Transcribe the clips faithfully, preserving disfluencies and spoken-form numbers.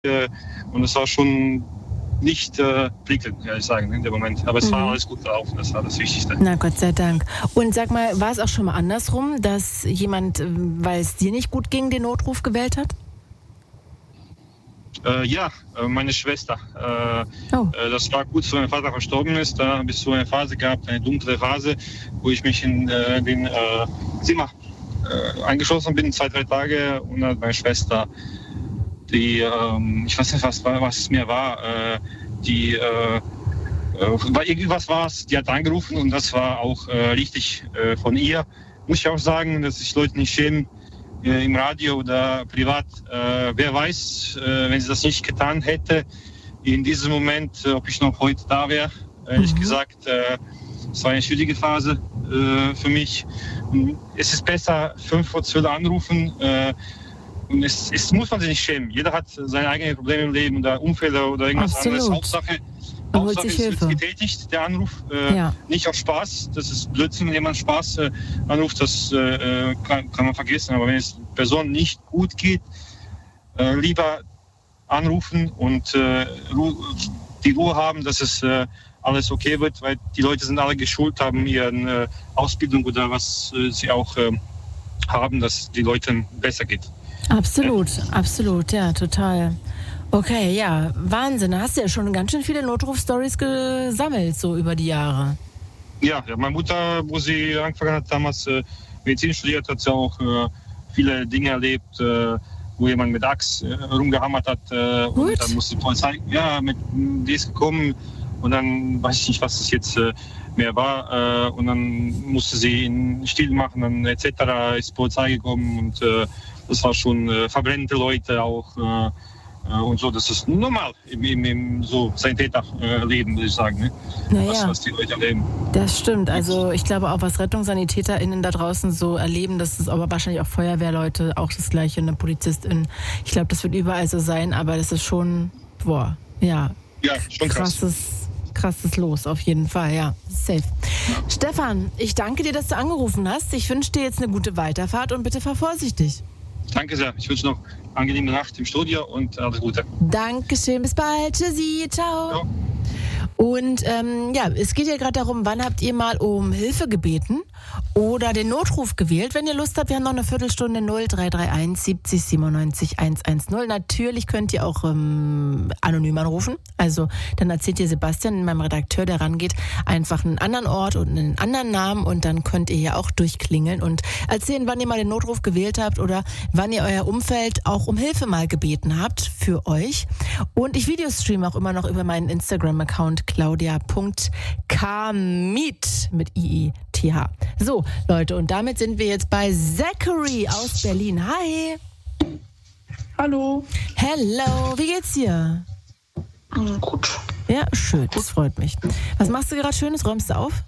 äh, und es war schon nicht äh, prickelnd, ehrlich sagen, in dem Moment. Aber es mhm. war alles gut gelaufen, das war das Wichtigste. Na, Gott sei Dank. Und sag mal, war es auch schon mal andersrum, dass jemand, weil es dir nicht gut ging, den Notruf gewählt hat? Äh, ja, meine Schwester. Äh, oh. äh, das war kurz, wo mein Vater verstorben ist. Da habe ich so eine Phase gehabt, eine dunkle Phase, wo ich mich in äh, den äh, Zimmer äh, eingeschlossen bin, zwei, drei Tage. Und dann meine Schwester, die, ähm, ich weiß nicht, was, was es mir war, äh, die, äh, äh, irgendwas war es, die hat angerufen und das war auch äh, richtig äh, von ihr. Muss ich auch sagen, dass sich Leute nicht schämen, äh, im Radio oder privat. Äh, wer weiß, äh, wenn sie das nicht getan hätte, in diesem Moment, äh, ob ich noch heute da wäre. Ehrlich mhm. gesagt, äh, es war eine schwierige Phase äh, für mich. Und es ist besser, fünf vor zwölf anrufen. Äh, Und es, es muss man sich nicht schämen. Jeder hat seine eigenen Probleme im Leben oder Unfälle oder irgendwas Absolut. anderes. Hauptsache, Hauptsache es wird getätigt, der Anruf. Äh, ja. Nicht auf Spaß. Das ist Blödsinn, wenn jemand Spaß äh, anruft. Das äh, kann, kann man vergessen. Aber wenn es der Person nicht gut geht, äh, lieber anrufen und äh, die Ruhe haben, dass es äh, alles okay wird. Weil die Leute sind alle geschult, haben ihre äh, Ausbildung oder was äh, sie auch äh, haben, dass die Leuten besser geht. Absolut, absolut, ja, total. Okay, ja, Wahnsinn. Da hast du ja schon ganz schön viele Notruf-Stories gesammelt, so über die Jahre. Ja, ja, meine Mutter, wo sie angefangen hat, damals äh, Medizin studiert, hat sie auch äh, viele Dinge erlebt, äh, wo jemand mit Axt äh, rumgehammert hat. Äh, und dann musste die Polizei, ja, mit, die ist gekommen und dann weiß ich nicht, was das jetzt äh, mehr war. Äh, und dann musste sie ihn still machen, dann et cetera ist die Polizei gekommen und äh, das war schon äh, verbrennte Leute auch äh, äh, und so. Das ist normal im, im, im so Sanitäterleben, würde ich sagen, ne? Naja, was, was die Leute erleben. Das stimmt. Also ich glaube auch, was RettungssanitäterInnen da draußen so erleben, das ist aber wahrscheinlich auch Feuerwehrleute, auch das Gleiche, eine PolizistIn. Ich glaube, das wird überall so sein, aber das ist schon, boah, ja, ja schon krasses, krass. krasses Los, auf jeden Fall, ja, safe. Ja. Stefan, ich danke dir, dass du angerufen hast. Ich wünsche dir jetzt eine gute Weiterfahrt und bitte fahr vorsichtig. Danke sehr. Ich wünsche noch eine angenehme Nacht im Studio und alles Gute. Dankeschön. Bis bald. Tschüssi. Ciao. Ja. Und ähm, ja, es geht ja gerade darum, wann habt ihr mal um Hilfe gebeten oder den Notruf gewählt? Wenn ihr Lust habt, wir haben noch eine Viertelstunde. Null drei drei eins siebzig siebenundneunzig hundertzehn. Natürlich könnt ihr auch ähm, anonym anrufen. Also dann erzählt ihr Sebastian, meinem Redakteur, der rangeht, einfach einen anderen Ort und einen anderen Namen und dann könnt ihr hier auch durchklingeln und erzählen, wann ihr mal den Notruf gewählt habt oder wann ihr euer Umfeld auch um Hilfe mal gebeten habt für euch. Und ich Videostreame auch immer noch über meinen Instagram-Account claudia punkt kamit mit I I T H. So, Leute, und damit sind wir jetzt bei Zachary aus Berlin. Hi. Hallo. Hello, wie geht's dir? Mhm, gut. Ja, schön, das freut mich. Was machst du gerade Schönes? Räumst du auf?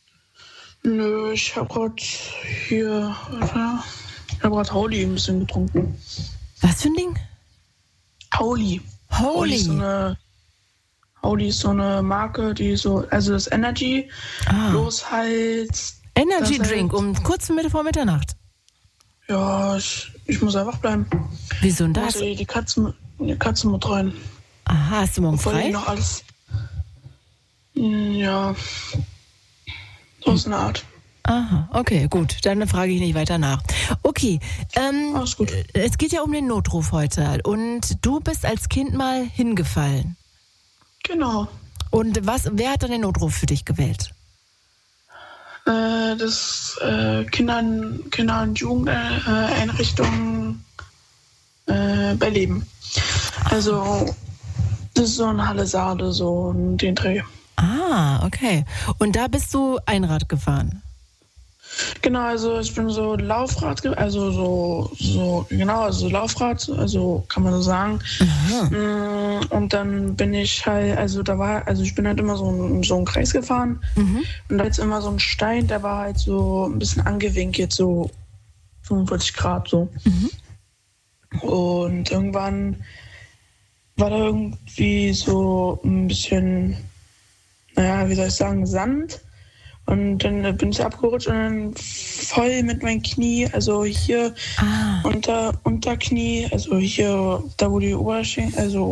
Nö, ich habe gerade hier, ich habe gerade Holy ein bisschen getrunken. Was für ein Ding? Holy. Holy. Holy ist so eine, Holy ist so eine Marke, die so, also das Energy, ah. bloß halt... Energy Drink halt, um kurz vor Mitternacht? Ja, ich, ich muss einfach bleiben. Wieso denn das? Ich muss die Katze, die Katze mit rein. Aha, hast du morgen Bevor frei? Noch alles, ja, so ist eine Art. Aha, okay, gut. Dann frage ich nicht weiter nach. Okay, ähm, alles gut. Es geht ja um den Notruf heute. Und du bist als Kind mal hingefallen. Genau. Und was? Wer hat dann den Notruf für dich gewählt? Äh, das äh, Kinder, Kinder- und Jugendeinrichtung äh, bei Leben. Also, das ist so ein Halle Saale, so den Dreh. Ah, okay. Und da bist du Einrad gefahren? Genau, also ich bin so Laufrad, also so, so genau, also Laufrad, also kann man so sagen. Mhm. Und dann bin ich halt, also da war, also ich bin halt immer so, ein, so einen Kreis gefahren mhm. und da ist immer so ein Stein, der war halt so ein bisschen angewinkelt, so fünfundvierzig Grad so. Mhm. Und irgendwann war da irgendwie so ein bisschen, naja, wie soll ich sagen, Sand. Und dann bin ich abgerutscht und dann voll mit meinem Knie, also hier ah. unter Unterknie, also hier, da wo die Oberschenkel, also